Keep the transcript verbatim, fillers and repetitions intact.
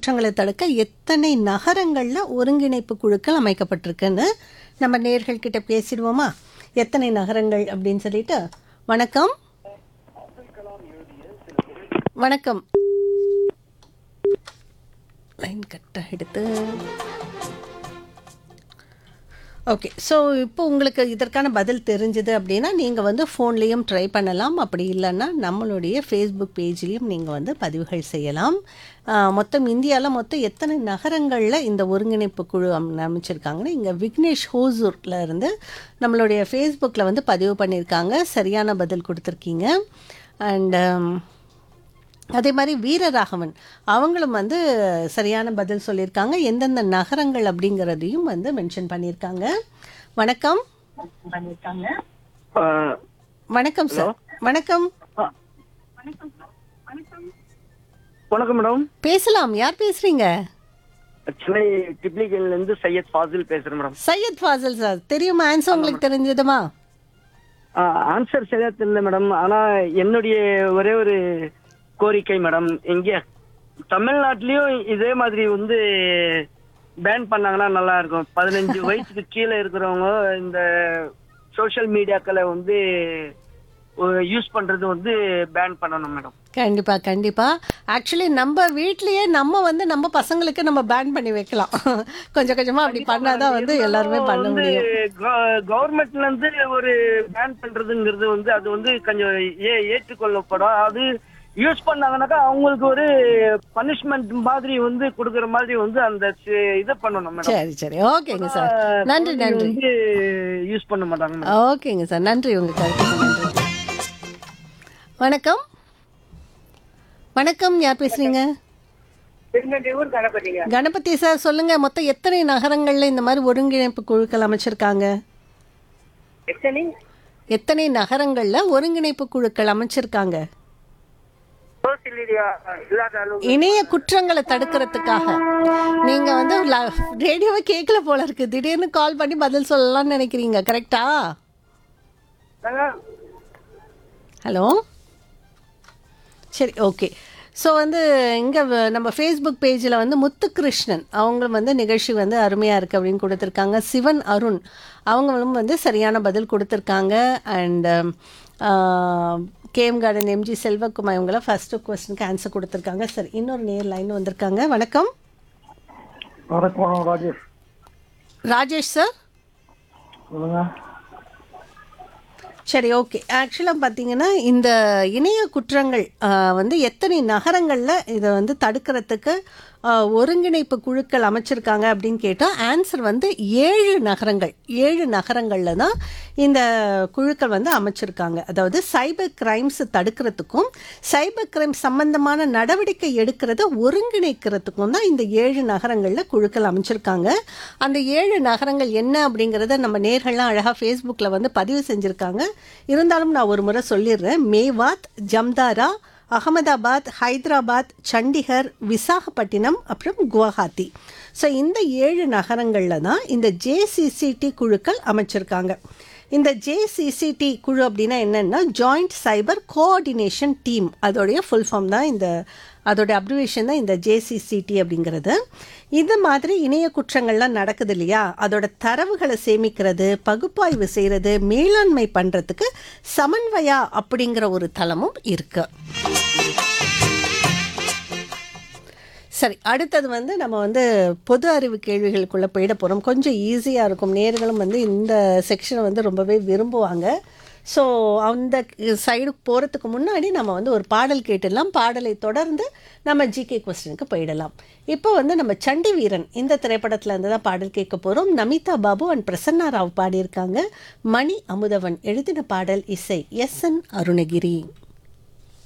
குற்றங்களை தடுக்க எத்தனை நகரங்களில் ஒருங்கிணைப்பு குழுக்கள் அமைக்கப்பட்டிருக்குன்னு நம்ம நேயர்கள்கிட்ட பேசிடுவோமா? எத்தனை நகரங்கள் அப்படின்னு சொல்லிட்டு. வணக்கம் வணக்கம். லைன் கட் ஆகிடுது. ஓகே, ஸோ இப்போ உங்களுக்கு இதற்கான பதில் தெரிஞ்சுது அப்படின்னா நீங்கள் வந்து ஃபோன்லேயும் ட்ரை பண்ணலாம். அப்படி இல்லைன்னா நம்மளுடைய ஃபேஸ்புக் பேஜ்லேயும் நீங்கள் வந்து பதிவுகள் செய்யலாம். மொத்தம் இந்தியாவில் மொத்தம் எத்தனை நகரங்களில் இந்த ஒருங்கிணைப்பு குழு அம் அமைச்சிருக்காங்கன்னு இங்கே விக்னேஷ் ஹோசூரில் இருந்து நம்மளுடைய ஃபேஸ்புக்கில் வந்து பதிவு பண்ணியிருக்காங்க. சரியான பதில் கொடுத்துருக்கீங்க. அண்ட் அதே மாதிரி வீரராகவன் அவங்களும் வந்து சரியான பதில் சொல்லியிருக்காங்க. எந்தெந்த நகரங்கள் அப்படிங்கிறதையும் வந்து மென்ஷன் பண்ணியிருக்காங்க. வணக்கம் வணக்கம் சார். வணக்கம் வணக்கம் மேடம். பேசலாம். யார் பேசுறீங்க? சென்னை டிப்ளிகேல இருந்து சையத் ஃபாசில் பேசுறேன் மேடம். சையத் ஃபாசில் சார், தெரியுமா? ஆன்சர் உங்களுக்கு தெரிஞ்சதுமா? ஆன்சர் சரியா தெரியல மேடம். ஆனா என்னுடைய ஒரே ஒரு கோரிக்கை மேடம், இங்க தமிழ்நாட்டிலயும் இதே மாதிரி வந்து பேன் பண்ணாங்கன்னா நல்லா இருக்கும். பதினஞ்சு வயசுக்கு கீழே இருக்கிறவங்க இந்த சோசியல் மீடியாக்களை வந்து யூஸ் பண்றது வந்து பேன் பண்ணணும் மேடம். கண்டிப்பா கண்டிப்பா. ஆக்சுவலி நம்ம வீட்லயே நம்ம வந்து நம்ம பசங்களுக்கு நம்ம பேன் பண்ணி வைக்கலாம். கொஞ்சம் கொஞ்சமா அப்படி பண்ணாதான் வந்து எல்லாருமே பண்ண முடியும். கவர்மெண்ட்ல இருந்து ஒரு பேன் பண்றதுங்கிறது வந்து அது வந்து கொஞ்சம் ஏற்றுக்கொள்ளப்படும். அது யூஸ் பண்ணாங்கன்னாக்கா அவங்களுக்கு ஒரு பனிஷ்மெண்ட் மாதிரி வந்து கொடுக்கற மாதிரி வந்து அந்த இதை பண்ணணும் மேடம். சரி சரி, ஓகேங்க சார். நன்றி நன்றி. யூஸ் பண்ண மாட்டாங்க. ஓகேங்க சார், நன்றி. உங்க கருத்துக்கு நன்றி. வணக்கம் வணக்கம். யார் பேசுறீங்க? கணபதி சார், சொல்லுங்க. மொத்தம் எத்தனை நகரங்கள்ல இந்த மாதிரி ஒருங்கிணைப்பு குழுக்கள் அமைச்சிருக்காங்க? எத்தனை நகரங்கள்ல ஒருங்கிணைப்பு குழுக்கள் அமைச்சிருக்காங்க இணைய குற்றங்களை தடுக்கிறதுக்காக? நீங்க வந்து ரேடியோவை கேட்கல போல இருக்கு. திடீர்னு கால் பண்ணி பதில் சொல்லலாம்னு நினைக்கிறீங்க, கரெக்டா? ஹலோ, சரி, ஓகே. ஸோ வந்து இங்கே நம்ம ஃபேஸ்புக் பேஜில் வந்து முத்துகிருஷ்ணன் அவங்க வந்து நிகழ்ச்சி வந்து அருமையாக இருக்குது அப்படின்னு கொடுத்துருக்காங்க. சிவன் அருண் அவங்களும் வந்து சரியான பதில் கொடுத்துருக்காங்க. And KM garden MG Selvakumar இவங்கள ஃபர்ஸ்ட் கொஸ்டினுக்கு ஆன்சர் கொடுத்துருக்காங்க. சரி, இன்னொரு நேர் லைன் வந்திருக்காங்க. வணக்கம் ராஜேஷ். ராஜேஷ் சார், சரி, ஓகே. ஆக்சுவலாக பார்த்தீங்கன்னா இந்த இணைய குற்றங்கள் வந்து எத்தனை நகரங்களில் இதை வந்து தடுக்கிறதுக்கு ஒருங்கிணைப்பு குழுக்கள் அமைச்சிருக்காங்க அப்படின்னு கேட்டால் ஆன்சர் வந்து ஏழு நகரங்கள். ஏழு நகரங்களில் தான் இந்த குழுக்கள் வந்து அமைச்சிருக்காங்க. அதாவது சைபர் கிரைம்ஸ் தடுக்கிறதுக்கும் சைபர் கிரைம் சம்பந்தமான நடவடிக்கை எடுக்கிறத ஒருங்கிணைக்கிறதுக்கும் தான் இந்த ஏழு நகரங்களில் குழுக்கள் அமைச்சிருக்காங்க. அந்த ஏழு நகரங்கள் என்ன அப்படிங்கிறத நம்ம நேர்கள்லாம் அழகாக ஃபேஸ்புக்கில் வந்து பதிவு செஞ்சுருக்காங்க. இருந்தாலும் நான் ஒரு முறை சொல்லிடுறேன். மேவாத், ஜம்தாரா, அகமதாபாத், ஹைதராபாத், சண்டிகர், விசாகப்பட்டினம், அப்புறம் குவஹாத்தி. ஸோ இந்த ஏழு நகரங்களில் தான் இந்த ஜேசிசிடி குழுக்கள் அமைச்சிருக்காங்க. இந்த ஜேசிசிடி குழு அப்படின்னா என்னென்னா ஜாயிண்ட் சைபர் கோஆர்டினேஷன் டீம். அதோடைய ஃபுல் ஃபார்ம் தான் இந்த அதோடைய அப்ரிவேஷன் தான் இந்த ஜேசிசிடி அப்படிங்கிறது. இது மாதிரி இணைய குற்றங்கள்லாம் நடக்குது இல்லையா, அதோட தரவுகளை சேமிக்கிறது, பகுப்பாய்வு செய்கிறது, மேலாண்மை பண்ணுறதுக்கு சமன்வயா அப்படிங்கிற ஒரு தளமும் இருக்குது. சரி, அடுத்தது வந்து நம்ம வந்து பொது அறிவு கேள்விகளுக்குள்ளே போயிட போகிறோம். கொஞ்சம் ஈஸியாக இருக்கும். நேர்களும் வந்து இந்த செக்ஷனை வந்து ரொம்பவே விரும்புவாங்க. ஸோ அந்த சைடு போகிறதுக்கு முன்னாடி நம்ம வந்து ஒரு பாடல் கேட்டுடலாம். பாடலை தொடர்ந்து நம்ம ஜிகே கொஸ்டினுக்கு போயிடலாம். இப்போ வந்து நம்ம சண்டி வீரன் இந்த திரைப்படத்தில் இருந்து தான் பாடல் கேட்க போகிறோம். நமிதா பாபு அண்ட் பிரசன்னா ராவ் பாடியிருக்காங்க. மணி அமுதவன் எழுதின பாடல், இசை எஸ் என் அருணகிரி.